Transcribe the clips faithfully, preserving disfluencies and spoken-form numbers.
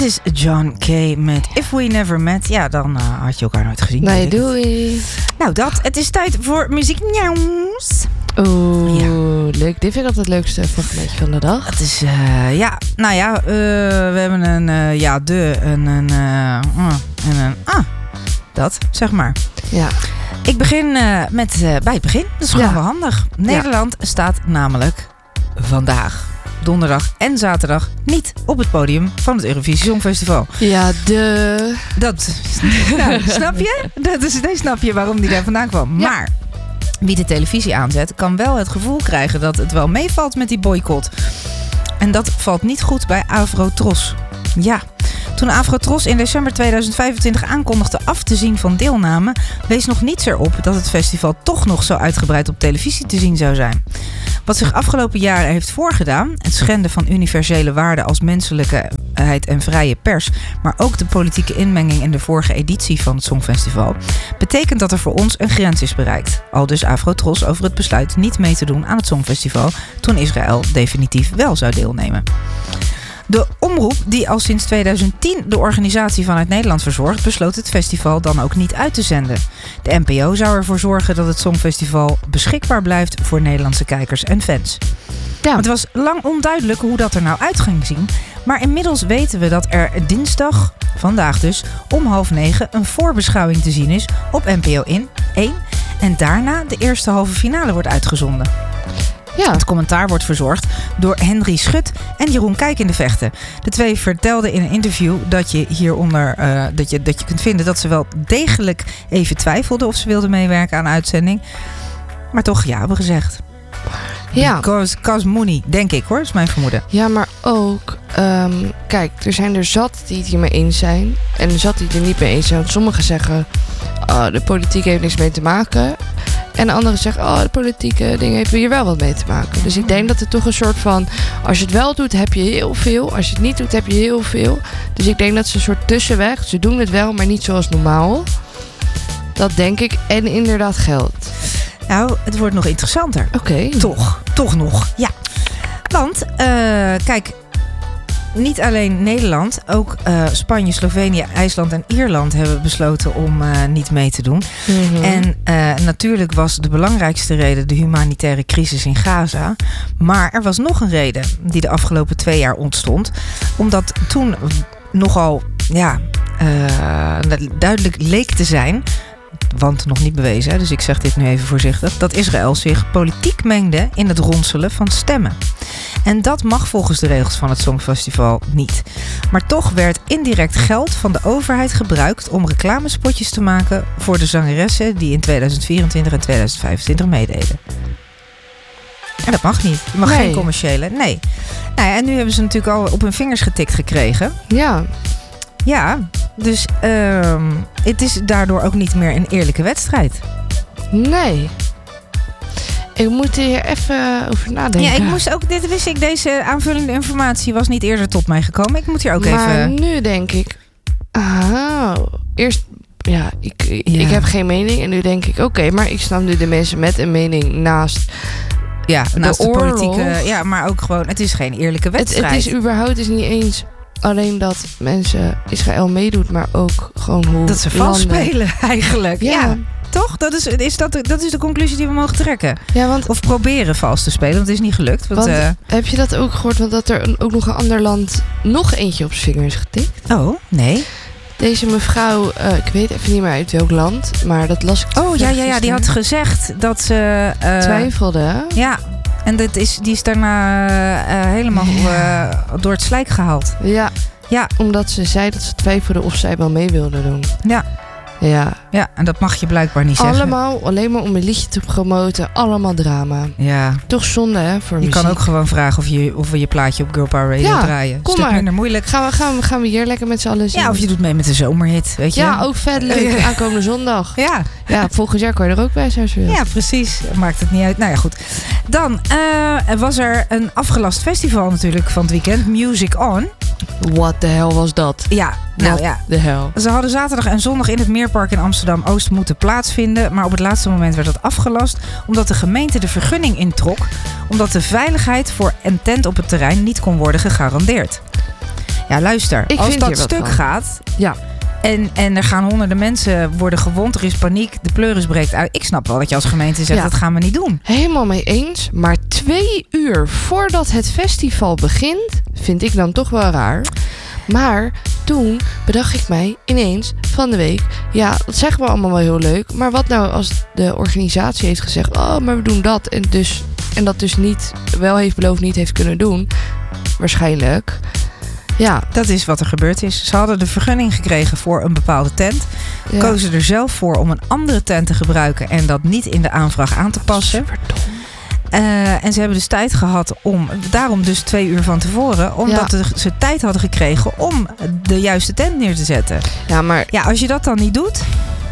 is John Kay met If We Never Met. Ja, dan uh, had je elkaar nooit gezien. Nee, doei. Nou, dat. Het is tijd voor muzieknieuws. Oeh, ja. Leuk. Dit vind ik altijd het leukste fragmentje van de dag. Het is, uh, ja, nou ja, uh, we hebben een uh, ja, de en een uh, en een ah, dat, zeg maar. Ja. Ik begin uh, met uh, bij het begin. Dat is gewoon ja. wel handig. Nederland ja. staat namelijk vandaag, donderdag en zaterdag niet op het podium van het Eurovisie Songfestival. Ja, de... Dat, nou, snap je? Dat is, nee, snap je waarom die daar vandaan kwam. Ja. Maar wie de televisie aanzet, kan wel het gevoel krijgen dat het wel meevalt met die boycott. En dat valt niet goed bij Afrotros. Ja, toen Afrotros in december tweeduizend vijfentwintig aankondigde af te zien van deelname, wees nog niets erop dat het festival toch nog zo uitgebreid op televisie te zien zou zijn. Wat zich afgelopen jaren heeft voorgedaan, het schenden van universele waarden als menselijkheid en vrije pers, maar ook de politieke inmenging in de vorige editie van het Songfestival, betekent dat er voor ons een grens is bereikt. Aldus Afrotros over het besluit niet mee te doen aan het Songfestival toen Israël definitief wel zou deelnemen. De omroep, die al sinds tweeduizend tien de organisatie vanuit Nederland verzorgt, besloot het festival dan ook niet uit te zenden. De N P O zou ervoor zorgen dat het Songfestival beschikbaar blijft voor Nederlandse kijkers en fans. Ja. Het was lang onduidelijk hoe dat er nou uit ging zien, maar inmiddels weten we dat er dinsdag, vandaag dus, om half negen een voorbeschouwing te zien is op N P O één en daarna de eerste halve finale wordt uitgezonden. Ja. Het commentaar wordt verzorgd door Henry Schut en Jeroen Kijk in de Vechten. De twee vertelden in een interview dat je hieronder uh, dat je, dat je kunt vinden dat ze wel degelijk even twijfelden of ze wilden meewerken aan de uitzending. Maar toch ja hebben gezegd. Ja. Because, because money, denk ik hoor, is mijn vermoeden. Ja, maar ook, um, kijk, er zijn er zat die het hiermee eens zijn en er zat die het er niet mee eens zijn. Want sommigen zeggen, oh, de politiek heeft niks mee te maken. En de anderen zeggen, oh, de politieke dingen heeft hier wel wat mee te maken. Dus ik denk dat het toch een soort van, als je het wel doet, heb je heel veel. Als je het niet doet, heb je heel veel. Dus ik denk dat ze een soort tussenweg, ze doen het wel, maar niet zoals normaal. Dat denk ik. En inderdaad geld. Nou, het wordt nog interessanter. Oké. Okay. Toch, toch nog, ja. Want, uh, kijk, niet alleen Nederland, ook uh, Spanje, Slovenië, IJsland en Ierland hebben besloten om uh, niet mee te doen. Mm-hmm. En uh, natuurlijk was de belangrijkste reden de humanitaire crisis in Gaza. Maar er was nog een reden die de afgelopen twee jaar ontstond. Omdat toen nogal ja, uh, duidelijk leek te zijn, want nog niet bewezen, dus ik zeg dit nu even voorzichtig, dat Israël zich politiek mengde in het ronselen van stemmen. En dat mag volgens de regels van het Songfestival niet. Maar toch werd indirect geld van de overheid gebruikt om reclamespotjes te maken voor de zangeressen die in tweeduizend vierentwintig en tweeduizend vijfentwintig meededen. En dat mag niet. Je mag nee. geen commerciële. Nee. Nou ja, en nu hebben ze natuurlijk al op hun vingers getikt gekregen. Ja. Ja. Dus uh, het is daardoor ook niet meer een eerlijke wedstrijd. Nee. Ik moet hier even over nadenken. Ja, ik moest ook, dit wist ik, deze aanvullende informatie was niet eerder tot mij gekomen. Ik moet hier ook maar even. Maar nu denk ik, ah, eerst, ja, ik, ja. ik heb geen mening en nu denk ik, oké, okay, maar ik snap nu de mensen met een mening naast. Ja, naast de, de politieke, ja, maar ook gewoon, het is geen eerlijke wedstrijd. Het, het is überhaupt is niet eens alleen dat mensen Israël meedoet, maar ook gewoon hoe dat ze vals spelen eigenlijk. Ja. ja. Toch? Dat is, is dat, de, dat is de conclusie die we mogen trekken. Ja, want, of proberen vals te spelen, want het is niet gelukt. Want, want, uh, heb je dat ook gehoord? Want dat er een, ook nog een ander land nog eentje op zijn vinger is getikt? Oh, nee. Deze mevrouw, uh, ik weet even niet meer uit welk land, maar dat las ik. Oh ja, ja, ja, die had gezegd dat ze uh, twijfelde. Ja. En dat is, die is daarna uh, helemaal ja. uh, door het slijk gehaald. Ja. Ja, omdat ze zei dat ze twijfelde of zij wel mee wilde doen. Ja. Ja. Ja, en dat mag je blijkbaar niet allemaal, zeggen. Allemaal, alleen maar om een liedje te promoten. Allemaal drama. Ja. Toch zonde, hè, voor je muziek. Je kan ook gewoon vragen of, je, of we je plaatje op Girl Power Radio ja, draaien. Kom Stuk maar. minder moeilijk. Gaan we, gaan, we, gaan we hier lekker met z'n allen zien. Ja, of je doet mee met de zomerhit, weet je. Ja, ook vet leuk. Aankomende zondag. Ja. Ja, volgend jaar kan je er ook bij zijn als je wil. Ja, precies. Maakt het niet uit. Nou ja, goed. Dan uh, was er een afgelast festival natuurlijk van het weekend. Music On. What the hell was dat? Ja, nou What ja. the hell. Ze hadden zaterdag en zondag in het Meerpark in Amsterdam-Oost moeten plaatsvinden. Maar op het laatste moment werd dat afgelast. Omdat de gemeente de vergunning introk. Omdat de veiligheid voor een tent op het terrein niet kon worden gegarandeerd. Ja, luister. Ik als vind dat hier wat stuk van. gaat... Ja. En, en er gaan honderden mensen worden gewond. Er is paniek. De pleuris breekt uit. Ik snap wel dat je als gemeente zegt, Ja. dat gaan we niet doen. Helemaal mee eens. Maar twee uur voordat het festival begint, vind ik dan toch wel raar. Maar toen bedacht ik mij ineens van de week... Ja, dat zeggen we allemaal wel heel leuk. Maar wat nou als de organisatie heeft gezegd... Oh, maar we doen dat. En, dus, en dat dus niet wel heeft beloofd, niet heeft kunnen doen. Waarschijnlijk. Ja. Dat is wat er gebeurd is. Ze hadden de vergunning gekregen voor een bepaalde tent. ja. Kozen er zelf voor om een andere tent te gebruiken... en dat niet in de aanvraag aan te passen. Superdom. Uh, en ze hebben dus tijd gehad om... Daarom dus twee uur van tevoren... omdat Ja. ze tijd hadden gekregen om de juiste tent neer te zetten. Ja, maar... Ja, als je dat dan niet doet...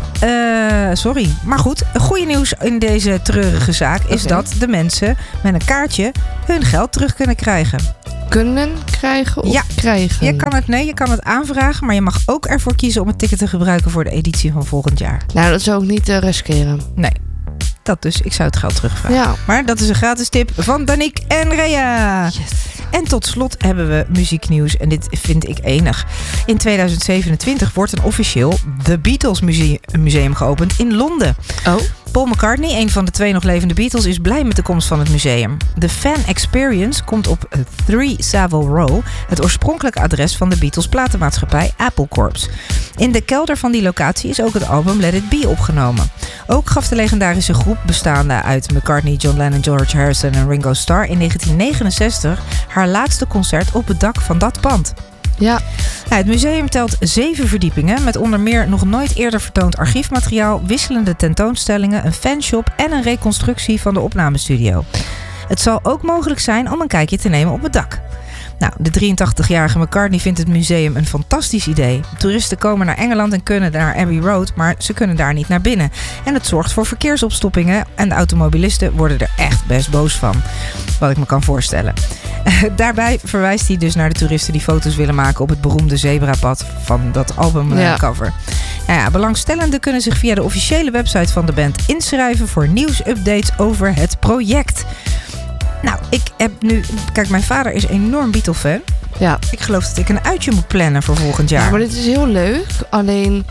Uh, sorry. Maar goed, goede nieuws in deze treurige zaak... is Okay. dat de mensen met een kaartje hun geld terug kunnen krijgen. Kunnen krijgen of Ja. krijgen? Je kan het, nee, je kan het aanvragen... maar je mag ook ervoor kiezen om het ticket te gebruiken... voor de editie van volgend jaar. Nou, dat zou ik niet uh, riskeren. Nee. Dat dus. Ik zou het geld terugvragen. Ja. Maar dat is een gratis tip van Danique en Rea. Yes. En tot slot hebben we muzieknieuws. En dit vind ik enig. In tweeduizend zevenentwintig wordt een officieel The Beatles Museum, museum geopend in Londen. Oh. Paul McCartney, een van de twee nog levende Beatles, is blij met de komst van het museum. De Fan Experience komt op drie Savile Row, het oorspronkelijke adres van de Beatles platenmaatschappij Apple Corps. In de kelder van die locatie is ook het album Let It Be opgenomen. Ook gaf de legendarische groep, bestaande uit McCartney, John Lennon, George Harrison en Ringo Starr, in negentien negenenzestig haar laatste concert op het dak van dat pand. Ja. Ja, het museum telt zeven verdiepingen met onder meer nog nooit eerder vertoond archiefmateriaal, wisselende tentoonstellingen, een fanshop en een reconstructie van de opnamestudio. Het zal ook mogelijk zijn om een kijkje te nemen op het dak. Nou, de drieëntachtigjarige McCartney vindt het museum een fantastisch idee. Toeristen komen naar Engeland en kunnen naar Abbey Road, maar ze kunnen daar niet naar binnen. En het zorgt voor verkeersopstoppingen en de automobilisten worden er echt best boos van. Wat ik me kan voorstellen. Daarbij verwijst hij dus naar de toeristen die foto's willen maken op het beroemde zebrapad van dat albumcover. Ja. Nou ja, belangstellenden kunnen zich via de officiële website van de band inschrijven voor nieuwsupdates over het project. Nou, ik heb nu... Kijk, mijn vader is enorm Beatle-fan. Ja. Ik geloof dat ik een uitje moet plannen voor volgend jaar. Ja, maar dit is heel leuk. Alleen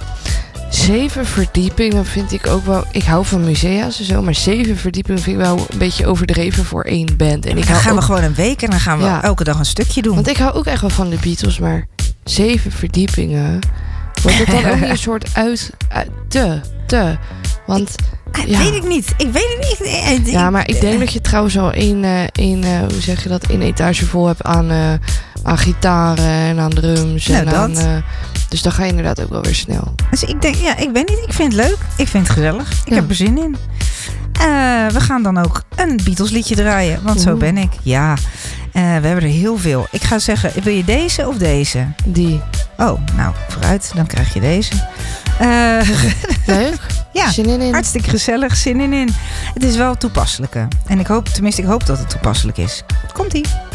zeven verdiepingen vind ik ook wel... Ik hou van musea's en zo, maar zeven verdiepingen vind ik wel een beetje overdreven voor één band. En ik dan hou gaan ook... we gewoon een week en dan gaan we Ja. elke dag een stukje doen. Want ik hou ook echt wel van de Beatles, maar zeven verdiepingen... Wordt het dan ook niet een soort uit... uit te, te. Want... Ah, ja. Weet ik niet. Ik weet het niet. Ik, Ja, maar ik denk dat je trouwens al één, uh, één uh, hoe zeg je dat, één etage vol hebt aan, uh, aan gitaren en aan drums. Nou, en aan, dat. uh, dus dan ga je inderdaad ook wel weer snel. Dus ik denk, ja, ik weet niet. Ik vind het leuk. Ik vind het gezellig. Ik Ja. heb er zin in. Uh, we gaan dan ook een Beatles liedje draaien. Want zo Oeh. ben ik. Ja. Uh, we hebben er heel veel. Ik ga zeggen, wil je deze of deze? Die. Oh, nou, vooruit. Dan krijg je deze. Uh, Leuk. ja, Zin in in. hartstikke gezellig. Zin in in. Het is wel toepasselijke. En ik hoop, tenminste, ik hoop dat het toepasselijk is. Komt-ie.